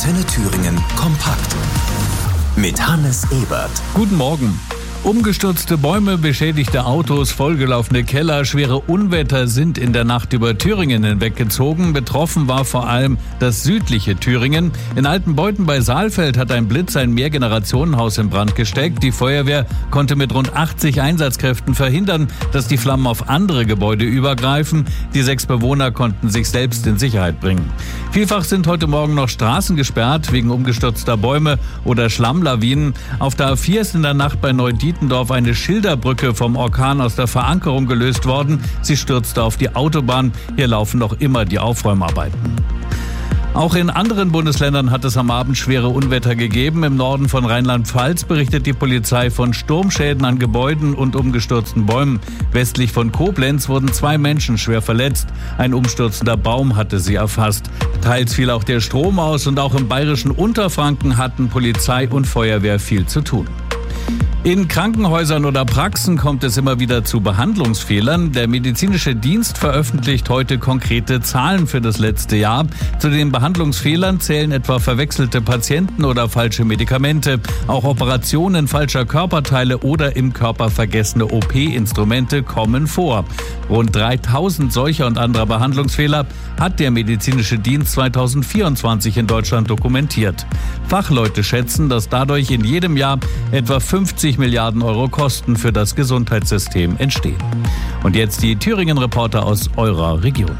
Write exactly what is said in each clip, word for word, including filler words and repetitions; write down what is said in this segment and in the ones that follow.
Antenne Thüringen kompakt mit Hannes Ebert. Guten Morgen. Umgestürzte Bäume, beschädigte Autos, vollgelaufene Keller, schwere Unwetter sind in der Nacht über Thüringen hinweggezogen. Betroffen war vor allem das südliche Thüringen. In Altenbeuthen bei Saalfeld hat ein Blitz ein Mehrgenerationenhaus in Brand gesteckt. Die Feuerwehr konnte mit rund achtzig Einsatzkräften verhindern, dass die Flammen auf andere Gebäude übergreifen. Die sechs Bewohner konnten sich selbst in Sicherheit bringen. Vielfach sind heute Morgen noch Straßen gesperrt wegen umgestürzter Bäume oder Schlammlawinen. Auf der A vier ist in der Nacht bei Neudietendorf eine Schilderbrücke vom Orkan aus der Verankerung gelöst worden. Sie stürzte auf die Autobahn. Hier laufen noch immer die Aufräumarbeiten. Auch in anderen Bundesländern hat es am Abend schwere Unwetter gegeben. Im Norden von Rheinland-Pfalz berichtet die Polizei von Sturmschäden an Gebäuden und umgestürzten Bäumen. Westlich von Koblenz wurden zwei Menschen schwer verletzt. Ein umstürzender Baum hatte sie erfasst. Teils fiel auch der Strom aus und auch im bayerischen Unterfranken hatten Polizei und Feuerwehr viel zu tun. In Krankenhäusern oder Praxen kommt es immer wieder zu Behandlungsfehlern. Der medizinische Dienst veröffentlicht heute konkrete Zahlen für das letzte Jahr. Zu den Behandlungsfehlern zählen etwa verwechselte Patienten oder falsche Medikamente. Auch Operationen falscher Körperteile oder im Körper vergessene O P-Instrumente kommen vor. Rund dreitausend solcher und anderer Behandlungsfehler hat der medizinische Dienst zweitausendvierundzwanzig in Deutschland dokumentiert. Fachleute schätzen, dass dadurch in jedem Jahr etwa fünfzig Milliarden Euro Kosten für das Gesundheitssystem entstehen. Und jetzt die Thüringen-Reporter aus eurer Region.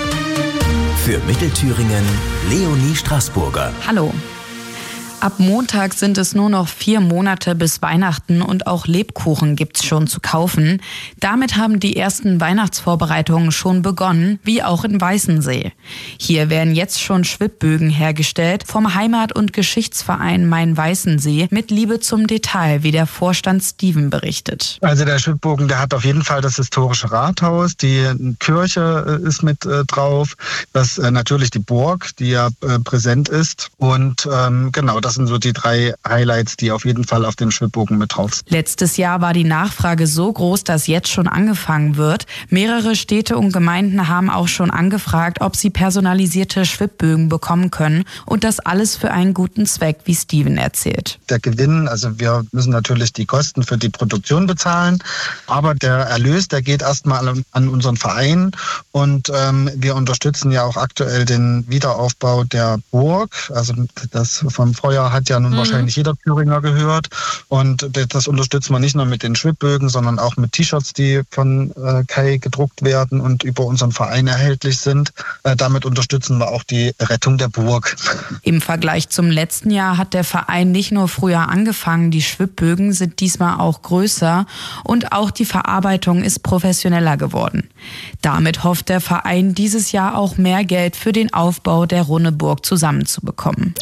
Für Mittelthüringen Leonie Straßburger. Hallo. Ab Montag sind es nur noch vier Monate bis Weihnachten und auch Lebkuchen gibt's schon zu kaufen. Damit haben die ersten Weihnachtsvorbereitungen schon begonnen, wie auch in Weißensee. Hier werden jetzt schon Schwibbögen hergestellt vom Heimat- und Geschichtsverein Main-Weißensee mit Liebe zum Detail, wie der Vorstand Steven berichtet. Also der Schwibbogen, der hat auf jeden Fall das historische Rathaus, die Kirche ist mit äh, drauf, das äh, natürlich die Burg, die ja äh, präsent ist und ähm, genau, das Das sind so die drei Highlights, die auf jeden Fall auf dem Schwibbogen mit drauf sind. Letztes Jahr war die Nachfrage so groß, dass jetzt schon angefangen wird. Mehrere Städte und Gemeinden haben auch schon angefragt, ob sie personalisierte Schwibbögen bekommen können. Und das alles für einen guten Zweck, wie Steven erzählt. Der Gewinn, also wir müssen natürlich die Kosten für die Produktion bezahlen, aber der Erlös, der geht erstmal an unseren Verein. Und ähm, wir unterstützen ja auch aktuell den Wiederaufbau der Burg, also das vom Feuer hat ja nun mhm. wahrscheinlich jeder Thüringer gehört. Und das unterstützen wir nicht nur mit den Schwibbögen, sondern auch mit T-Shirts, die von äh, Kai gedruckt werden und über unseren Verein erhältlich sind. Äh, damit unterstützen wir auch die Rettung der Burg. Im Vergleich zum letzten Jahr hat der Verein nicht nur früher angefangen, die Schwibbögen sind diesmal auch größer und auch die Verarbeitung ist professioneller geworden. Damit hofft der Verein dieses Jahr auch mehr Geld für den Aufbau der Runneburg zusammenzubekommen.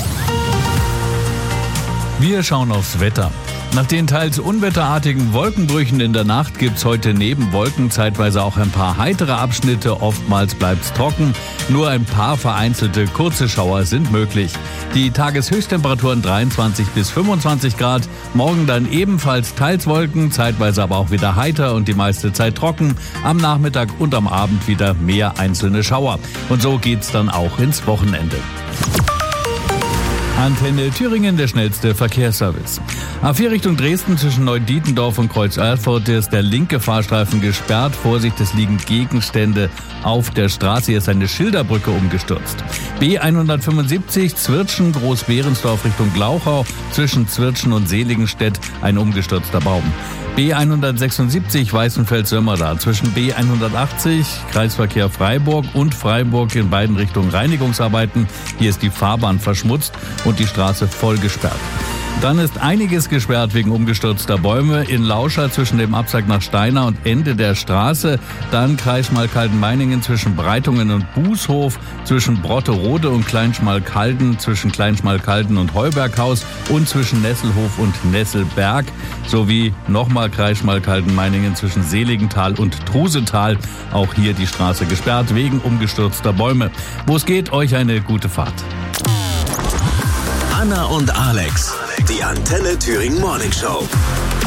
Wir schauen aufs Wetter. Nach den teils unwetterartigen Wolkenbrüchen in der Nacht gibt's heute neben Wolken zeitweise auch ein paar heitere Abschnitte. Oftmals bleibt's trocken. Nur ein paar vereinzelte kurze Schauer sind möglich. Die Tageshöchsttemperaturen dreiundzwanzig bis fünfundzwanzig Grad. Morgen dann ebenfalls teils Wolken, zeitweise aber auch wieder heiter und die meiste Zeit trocken. Am Nachmittag und am Abend wieder mehr einzelne Schauer. Und so geht's dann auch ins Wochenende. Antenne Thüringen, der schnellste Verkehrsservice. A vier Richtung Dresden zwischen Neudietendorf und Kreuz-Erfurt ist der linke Fahrstreifen gesperrt. Vorsicht, es liegen Gegenstände auf der Straße. Hier ist eine Schilderbrücke umgestürzt. B hundertfünfundsiebzig Zwirtschen, Großbehrensdorf Richtung Glauchau zwischen Zwirtschen und Seligenstedt ein umgestürzter Baum. B hundertsechsundsiebzig Weißenfels-Sömmerda zwischen B hundertachtzig Kreisverkehr Freiburg und Freiburg in beiden Richtungen Reinigungsarbeiten. Hier ist die Fahrbahn verschmutzt und die Straße voll gesperrt. Dann ist einiges gesperrt wegen umgestürzter Bäume in Lauscha zwischen dem Absack nach Steiner und Ende der Straße. Dann Kreis Schmalkalden-Meiningen zwischen Breitungen und Bußhof, zwischen Brotterode und Kleinschmalkalden, zwischen Kleinschmalkalden und Heuberghaus und zwischen Nesselhof und Nesselberg. Sowie nochmal Kreis Schmalkalden-Meiningen zwischen Seligenthal und Trusetal. Auch hier die Straße gesperrt wegen umgestürzter Bäume. Wo es geht, euch eine gute Fahrt. Anna und Alex, die Antenne Thüringen Morning Show.